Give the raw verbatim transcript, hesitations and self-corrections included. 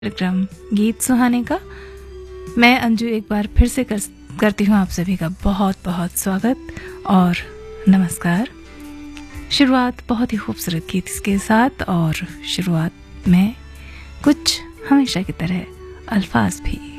कार्यक्रम गीत सुहाने का मैं अंजू एक बार फिर से कर, करती हूँ आप सभी का बहुत बहुत स्वागत और नमस्कार। शुरुआत बहुत ही खूबसूरत गीत के साथ और शुरुआत में कुछ हमेशा की तरह अल्फाज भी।